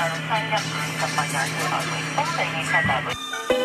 三役五十八廿四號，東地二七大會。